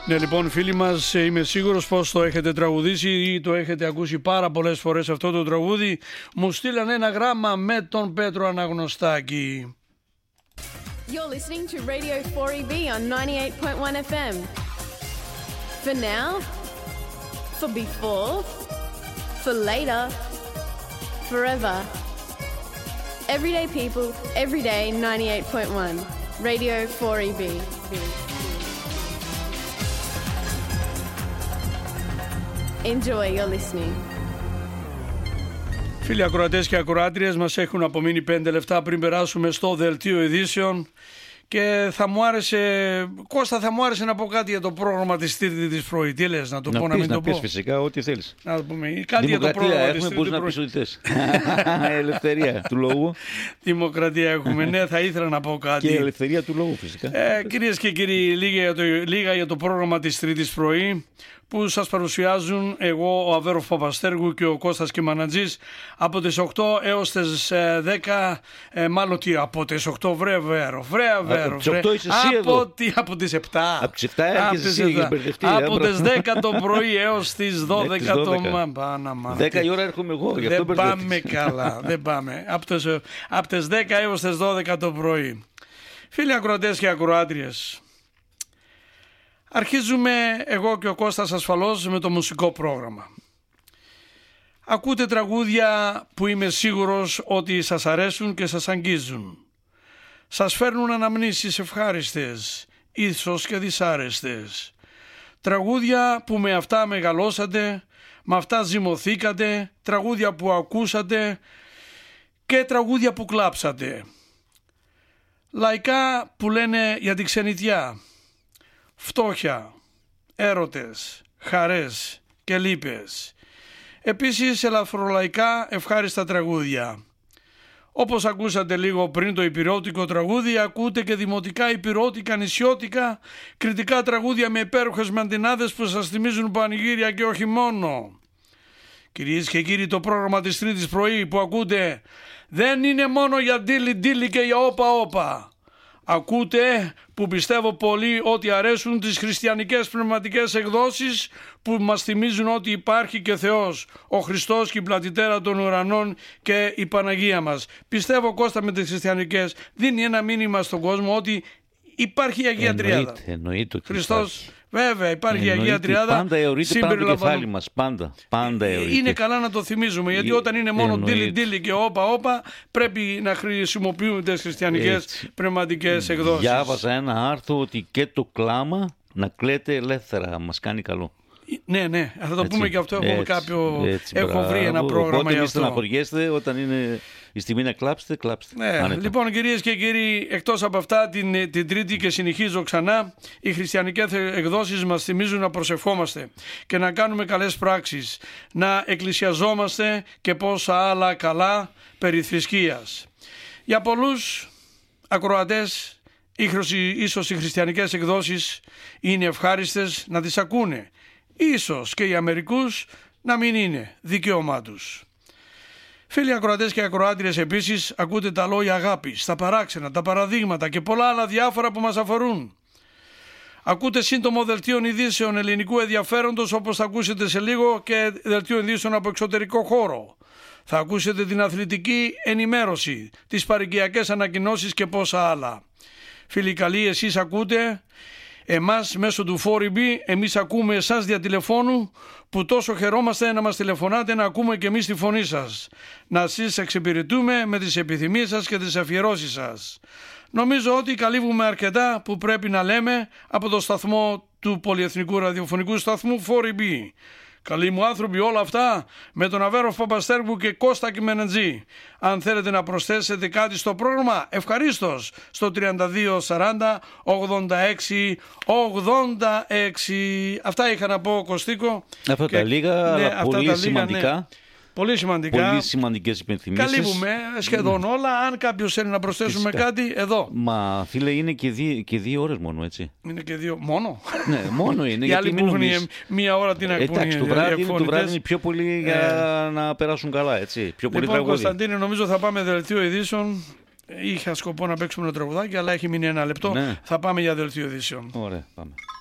Ναι, λοιπόν, φίλοι μας, είμαι σίγουρος πως το έχετε τραγουδήσει ή το έχετε ακούσει πάρα πολλές φορές αυτό το τραγούδι. Μου στείλανε ένα γράμμα με τον Πέτρο Αναγνωστάκη. You're listening to Radio 4EB on 98.1 FM. For now, for before, for later, forever. Everyday people, every day, 98.1. Radio 4EB. Enjoy your listening. Φίλοι ακροατές και ακροάτριες, μας έχουν απομείνει 5 λεπτά πριν περάσουμε στο δελτίο ειδήσεων και θα μου άρεσε να πω κάτι για το πρόγραμμα της Τρίτης πρωί. Τι λες, να το πω, να μην το πω? Να πεις φυσικά ό,τι θέλεις. Να το πούμε. Κάτι για το πρόγραμμα της Τρίτης πρωί. Να πεις ό,τι θες. Ελευθερία του λόγου. Δημοκρατία έχουμε. Ναι, θα ήθελα να πω κάτι. Και ελευθερία του λόγου φυσικά. Κυρίες και κύριοι, λίγα για το πρόγραμμα της Τρίτης πρωί που σας παρουσιάζουν εγώ, ο Αβέροφ Παπαστέργου και ο Κώστας Κιμανατζής από τις 8 έως τις 10, μάλλον τι, από τις 8 βρε Βέρο. Από τις 8 είσαι εσύ εδώ. Από τις 7. Από τις 7 έρχεσαι εσύ, έχεις μπερδευτεί. Από τις 10 το πρωί έως τις 12 το 10 η ώρα έρχομαι εγώ. Δεν πάμε καλά, δεν πάμε. Από τις 10 έως τις 12 το πρωί. Φίλοι ακροατές και ακροάτριες, αρχίζουμε εγώ και ο Κώστας ασφαλώς με το μουσικό πρόγραμμα. Ακούτε τραγούδια που είμαι σίγουρος ότι σας αρέσουν και σας αγγίζουν. Σας φέρνουν αναμνήσεις ευχάριστες, ίσως και δυσάρεστες. Τραγούδια που με αυτά μεγαλώσατε, με αυτά ζυμωθήκατε, τραγούδια που ακούσατε και τραγούδια που κλάψατε. Λαϊκά που λένε για την ξενιτιά, φτώχεια, έρωτες, χαρές και λύπες. Επίσης ελαφρολαϊκά ευχάριστα τραγούδια. Όπως ακούσατε λίγο πριν το υπηρώτικο τραγούδι, ακούτε και δημοτικά, υπηρώτικα, νησιώτικα, κριτικά τραγούδια με υπέροχες μαντινάδες που σας θυμίζουν πανηγύρια και όχι μόνο. Κυρίες και κύριοι, το πρόγραμμα της Τρίτης πρωί που ακούτε δεν είναι μόνο για ντίλι και για όπα. Ακούτε, που πιστεύω πολύ ότι αρέσουν, τις χριστιανικές πνευματικές εκδόσεις που μας θυμίζουν ότι υπάρχει και Θεός, ο Χριστός και η πλατητέρα των ουρανών και η Παναγία μας. Πιστεύω, Κώστα, με τις χριστιανικές δίνει ένα μήνυμα στον κόσμο ότι υπάρχει η Αγία Τριάδα. Εννοείται Χριστός, βέβαια, υπάρχει η Αγία Τριάδα. Πάντα αιωρείται πάνω το κεφάλι μας. Πάντα αιωρείται. Είναι καλά να το θυμίζουμε, γιατί όταν είναι μόνο ντίλι και όπα, πρέπει να χρησιμοποιούμε τις χριστιανικές πνευματικές εκδόσεις. Διάβαζα ένα άρθρο ότι και το κλάμα, να κλαίτε ελεύθερα, μας κάνει καλό. Ναι, θα το πούμε και αυτό. Έχω βρει ένα πρόγραμμα οπότε για αυτό. Οπότε στεναχωριέστε όταν είναι η στιγμή να κλάψετε. Ναι, λοιπόν, κυρίες και κύριοι, εκτός από αυτά την Τρίτη, και συνεχίζω ξανά, οι χριστιανικές εκδόσεις μας θυμίζουν να προσευχόμαστε και να κάνουμε καλές πράξεις, να εκκλησιαζόμαστε και πόσα άλλα καλά περί θρησκείας. Για πολλούς ακροατές, ίσως οι χριστιανικές εκδόσεις είναι ευχάριστες να τις ακούνε. Ίσως και για μερικούς να μην είναι δικαίωμά τους. Φίλοι ακροατές και ακροάτριες, επίσης ακούτε τα λόγια αγάπης, τα παράξενα, τα παραδείγματα και πολλά άλλα διάφορα που μας αφορούν. Ακούτε σύντομο δελτίο ειδήσεων ελληνικού ενδιαφέροντος, όπως θα ακούσετε σε λίγο, και δελτίο ειδήσεων από εξωτερικό χώρο. Θα ακούσετε την αθλητική ενημέρωση, τις παροικιακές ανακοινώσεις και πόσα άλλα. Φίλοι καλοί, εσείς ακούτε εμάς μέσω του 4EB, εμείς ακούμε εσάς δια τηλεφώνου, που τόσο χαιρόμαστε να μας τηλεφωνάτε, να ακούμε και εμείς τη φωνή σας. Να σας εξυπηρετούμε με τις επιθυμίες σας και τις αφιερώσεις σας. Νομίζω ότι καλύβουμε αρκετά που πρέπει να λέμε από το σταθμό του πολυεθνικού ραδιοφωνικού σταθμού 4EB. Καλοί μου άνθρωποι, όλα αυτά με τον Αβέροφ Παπαστέργου και Κώστα Κιμανατζή. Αν θέλετε να προσθέσετε κάτι στο πρόγραμμα, ευχαρίστως στο 32 40 86 86. Αυτά είχα να πω, Κωστίκο. Αυτά τα λίγα, αλλά πολύ σημαντικά. Ναι. Πολύ σημαντικά. Πολύ σημαντικές υπενθυμίσεις. Καλύβουμε σχεδόν όλα. Αν κάποιος θέλει να προσθέσουμε κάτι, εδώ. Μα φίλε, είναι και 2 ώρες μόνο, έτσι. Είναι και 2 μόνο. Ναι, μόνο είναι. Οι άλλοι που έχουν 1 ώρα την εκπομπή. Εντάξει, το βράδυ είναι πιο πολύ για να περάσουν καλά, έτσι. Πιο πολύ λοιπόν, Κωνσταντίνε, νομίζω θα πάμε δελτίο ειδήσεων. Είχα σκοπό να παίξουμε ένα τραγουδάκι, αλλά έχει μείνει 1 λεπτό. Ναι. Θα πάμε για δελτίο ειδήσεων. Ωραία, πάμε.